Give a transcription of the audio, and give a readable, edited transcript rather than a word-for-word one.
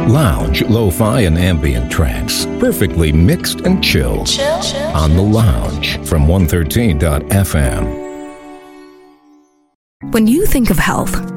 Lounge, lo-fi, and ambient tracks, perfectly mixed and chilled. On The Lounge from 113.fm. When you think of health,